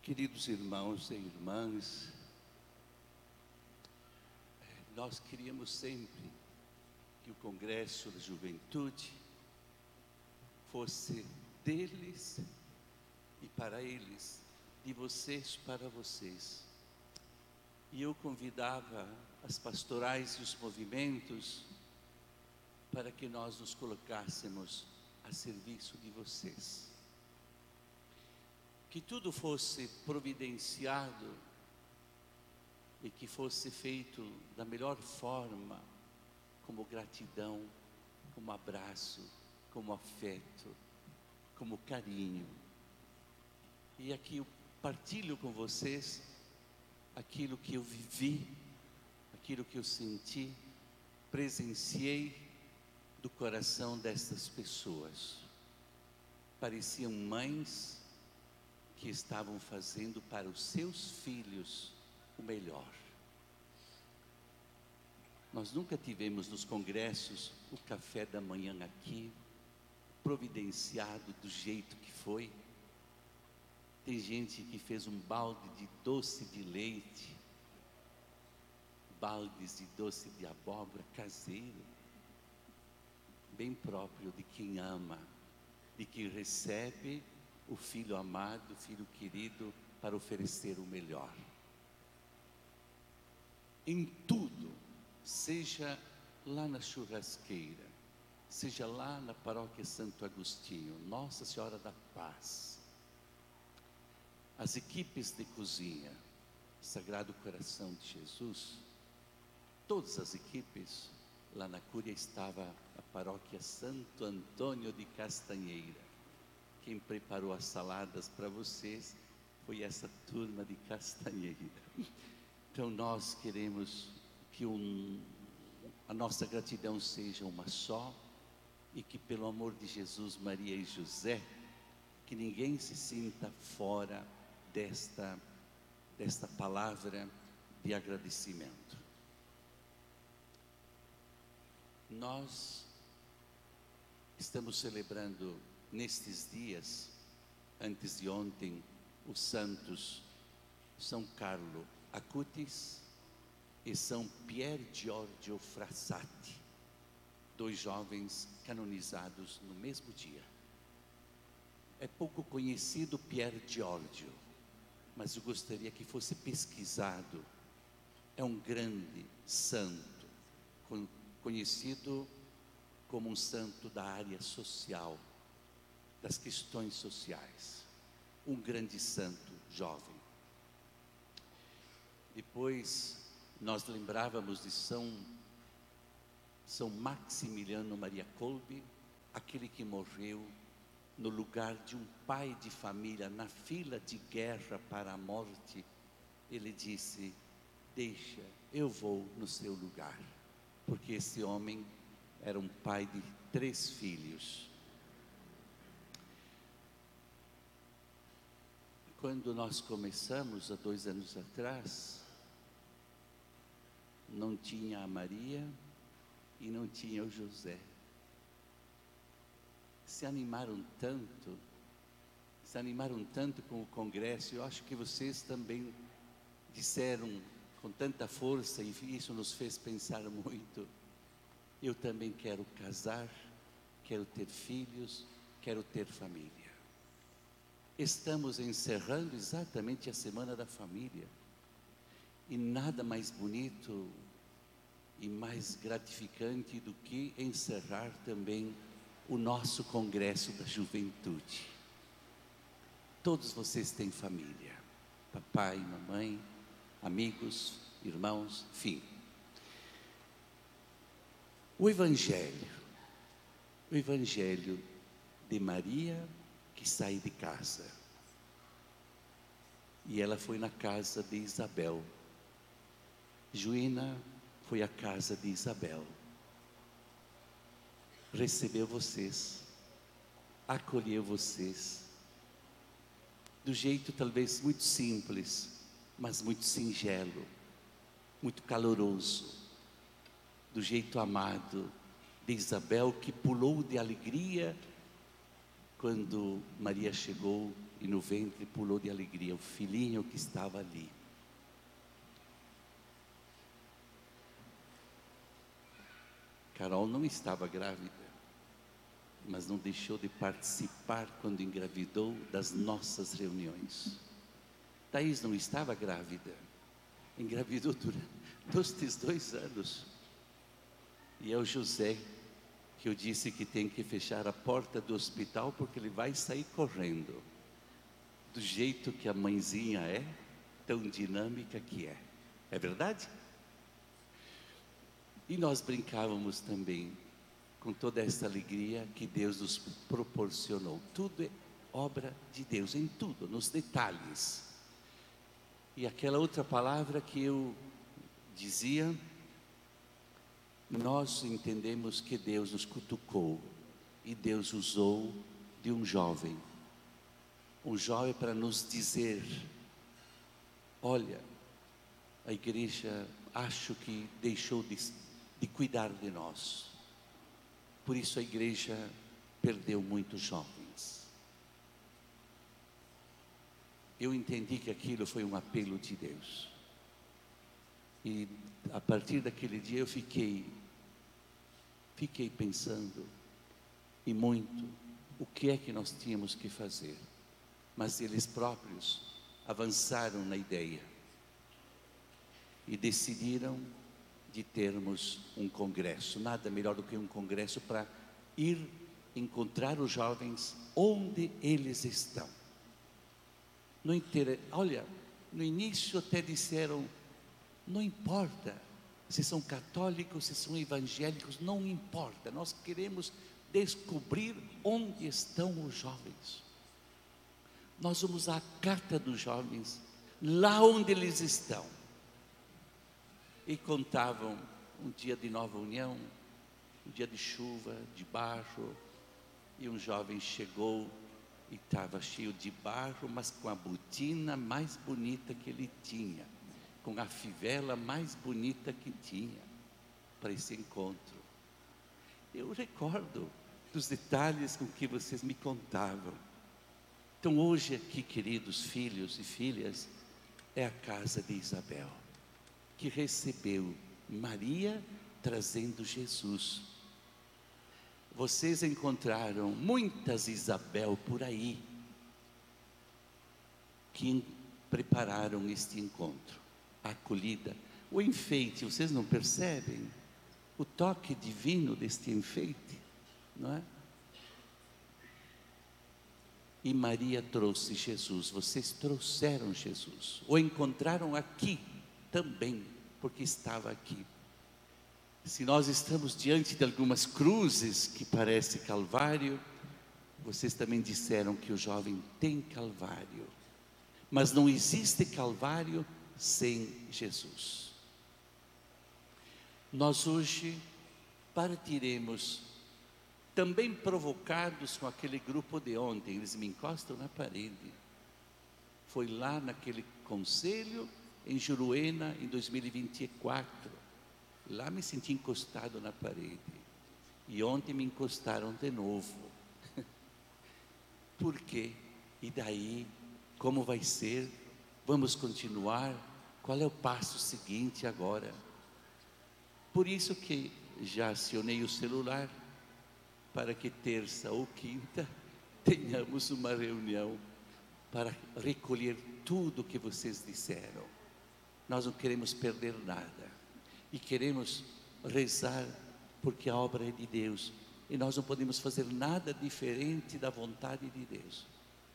Queridos irmãos e irmãs, nós queríamos sempre que o Congresso da Juventude fosse deles e para eles, de vocês para vocês. E eu convidava as pastorais e os movimentos para que nós nos colocássemos a serviço de vocês. Que tudo fosse providenciado e que fosse feito da melhor forma, como gratidão, como abraço, como afeto, como carinho. E aqui eu partilho com vocês aquilo que eu vivi, aquilo que eu senti, presenciei do coração dessas pessoas. Pareciam mães que estavam fazendo para os seus filhos o melhor. Nós nunca tivemos nos congressos o café da manhã aqui, providenciado do jeito que foi. Tem gente que fez um balde de doce de leite, baldes de doce de abóbora caseiro, bem próprio de quem ama, de quem recebe o filho amado, o filho querido, para oferecer o melhor. Em tudo, seja lá na churrasqueira, seja lá na paróquia Santo Agostinho, Nossa Senhora da Paz, as equipes de cozinha, Sagrado Coração de Jesus, todas as equipes, lá na Cúria estava a paróquia Santo Antônio de Castanheira. Quem preparou as saladas para vocês foi essa turma de Castanheira. Então nós queremos que a nossa gratidão seja uma só, e que pelo amor de Jesus, Maria e José, que ninguém se sinta fora desta palavra de agradecimento. Nós estamos celebrando nestes dias, antes de ontem, os santos São Carlo Acutis e São Pier Giorgio Frassati, dois jovens canonizados no mesmo dia. É pouco conhecido Pier Giorgio, mas eu gostaria que fosse pesquisado. É um grande santo, conhecido como um santo da área social, das questões sociais, um grande santo jovem. Depois nós lembrávamos de São Maximiliano Maria Kolbe, aquele que morreu no lugar de um pai de família na fila de guerra para a morte. Ele disse: deixa, eu vou no seu lugar, porque esse homem era um pai de 3 filhos. Quando nós começamos, há 2 anos atrás, não tinha a Maria e não tinha o José. Se animaram tanto com o congresso. Eu acho que vocês também disseram com tanta força, e isso nos fez pensar muito. Eu também quero casar, quero ter filhos, quero ter família. Estamos encerrando exatamente a Semana da Família, e nada mais bonito e mais gratificante do que encerrar também o nosso Congresso da Juventude. Todos vocês têm família, papai, mamãe, amigos, irmãos, enfim. O Evangelho de Maria, que sai de casa, e ela foi na casa de Isabel. Joina foi à casa de Isabel, recebeu vocês, acolheu vocês, do jeito talvez muito simples, mas muito singelo, muito caloroso, do jeito amado de Isabel, que pulou de alegria quando Maria chegou e no ventre pulou de alegria o filhinho que estava ali. Carol não estava grávida, mas não deixou de participar quando engravidou das nossas reuniões. Thaís não estava grávida, engravidou durante estes 2 anos. E é o José que eu disse que tem que fechar a porta do hospital porque ele vai sair correndo. Do jeito que a mãezinha é, tão dinâmica que é. É verdade? E nós brincávamos também com toda essa alegria que Deus nos proporcionou. Tudo é obra de Deus, em tudo, nos detalhes. E aquela outra palavra que eu dizia, nós entendemos que Deus nos cutucou e Deus usou de um jovem para nos dizer: olha, a igreja acho que deixou de cuidar de nós, por isso a igreja perdeu muitos jovens. Eu entendi que aquilo foi um apelo de Deus, e a partir daquele dia eu fiquei pensando e muito o que é que nós tínhamos que fazer. Mas eles próprios avançaram na ideia e decidiram de termos um congresso. Nada melhor do que um congresso para ir encontrar os jovens onde eles estão. Olha, no início até disseram: não importa se são católicos, se são evangélicos, não importa, nós queremos descobrir onde estão os jovens. Nós vamos à carta dos jovens, lá onde eles estão. E contavam um dia de nova união, um dia de chuva, de barro, e um jovem chegou e estava cheio de barro, mas com a botina mais bonita que ele tinha, com a fivela mais bonita que tinha, para esse encontro. Eu recordo dos detalhes com que vocês me contavam. Então hoje aqui, queridos filhos e filhas, é a casa de Isabel, que recebeu Maria trazendo Jesus. Vocês encontraram muitas Isabel por aí, que prepararam este encontro, a acolhida, o enfeite. Vocês não percebem o toque divino deste enfeite, não é? E Maria trouxe Jesus. Vocês trouxeram Jesus, o encontraram aqui também, porque estava aqui. Se nós estamos diante de algumas cruzes que parecem Calvário, vocês também disseram que o jovem tem Calvário, mas não existe Calvário sem Jesus. Nós hoje partiremos, também provocados com aquele grupo de ontem. Eles me encostam na parede. Foi lá naquele conselho em Juruena em 2024. Lá me senti encostado na parede. E ontem me encostaram de novo. Por quê? E daí? Como vai ser? Vamos continuar? Qual é o passo seguinte agora? Por isso que já acionei o celular, para que terça ou quinta tenhamos uma reunião para recolher tudo o que vocês disseram. Nós não queremos perder nada e queremos rezar, porque a obra é de Deus e nós não podemos fazer nada diferente da vontade de Deus.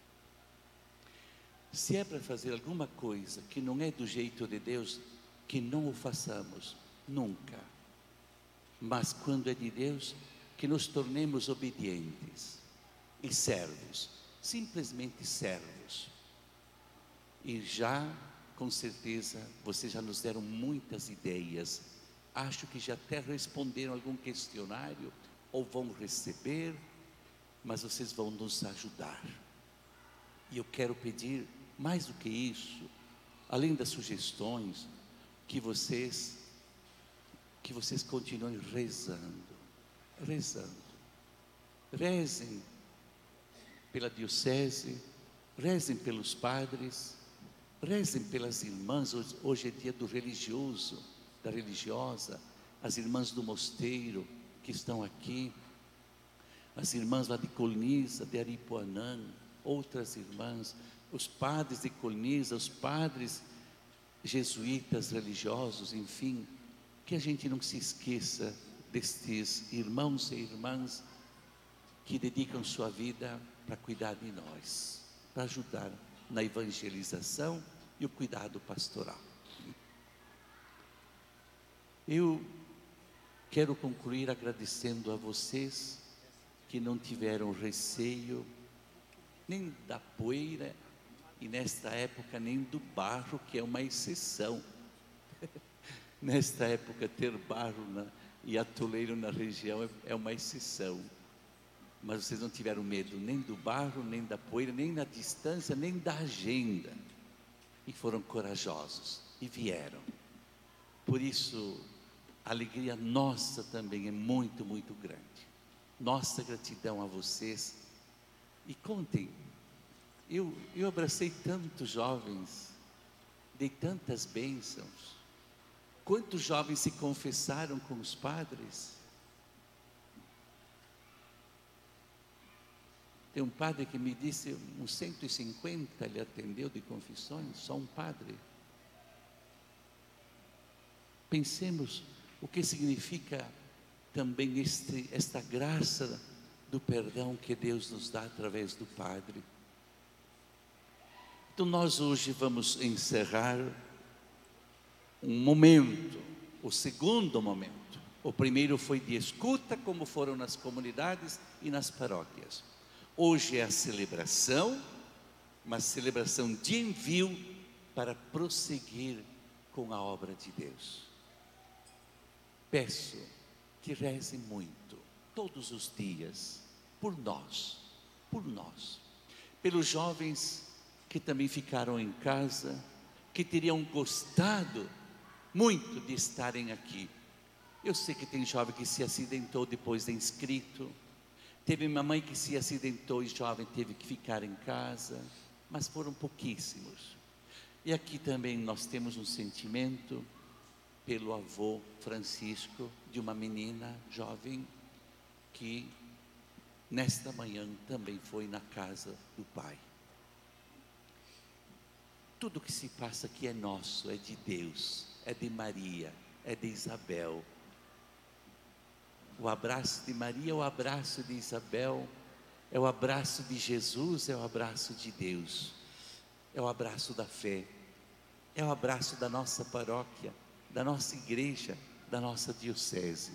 Se é para fazer alguma coisa que não é do jeito de Deus, que não o façamos nunca. Mas quando é de Deus, que nos tornemos obedientes e servos, simplesmente servos. E já, com certeza, vocês já nos deram muitas ideias. Acho que já até responderam algum questionário, ou vão receber, mas vocês vão nos ajudar. E eu quero pedir, mais do que isso, além das sugestões, que vocês continuem rezando. Rezem pela diocese, rezem pelos padres, rezem pelas irmãs. Hoje é dia do religioso, da religiosa, as irmãs do mosteiro que estão aqui, as irmãs lá de Colniza, de Aripuanã, outras irmãs, os padres de Colniza, os padres jesuítas religiosos, enfim, que a gente não se esqueça destes irmãos e irmãs que dedicam sua vida para cuidar de nós, para ajudar na evangelização e o cuidado pastoral. Eu quero concluir agradecendo a vocês que não tiveram receio nem da poeira e nesta época nem do barro, que é uma exceção. Nesta época ter barro e atoleiro na região é uma exceção. Mas vocês não tiveram medo nem do barro, nem da poeira, nem da distância, nem da agenda. E foram corajosos e vieram. Por isso, a alegria nossa também é muito, muito grande. Nossa gratidão a vocês. E contem, eu abracei tantos jovens, dei tantas bênçãos. Quantos jovens se confessaram com os padres? Tem um padre que me disse, uns 150 ele atendeu de confissões, só um padre. Pensemos o que significa também esta graça do perdão que Deus nos dá através do Padre. Então nós hoje vamos encerrar um momento, o segundo momento. O primeiro foi de escuta, como foram nas comunidades e nas paróquias. Hoje é a celebração, uma celebração de envio para prosseguir com a obra de Deus. Peço que rezem muito, todos os dias, por nós, pelos jovens que também ficaram em casa, que teriam gostado muito de estarem aqui. Eu sei que tem jovem que se acidentou depois de inscrito, teve uma mãe que se acidentou e jovem teve que ficar em casa, mas foram pouquíssimos. E aqui também nós temos um sentimento pelo avô Francisco, de uma menina jovem, que nesta manhã também foi na casa do pai. Tudo que se passa aqui é nosso, é de Deus, é de Maria, é de Isabel. O abraço de Maria, o abraço de Isabel, é o abraço de Jesus, é o abraço de Deus, é o abraço da fé, é o abraço da nossa paróquia, da nossa igreja, da nossa diocese.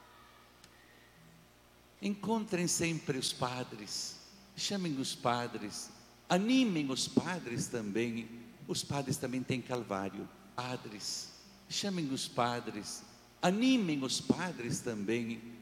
Encontrem sempre os padres, chamem os padres, animem os padres também. Os padres também têm Calvário. Padres, chamem os padres, animem os padres também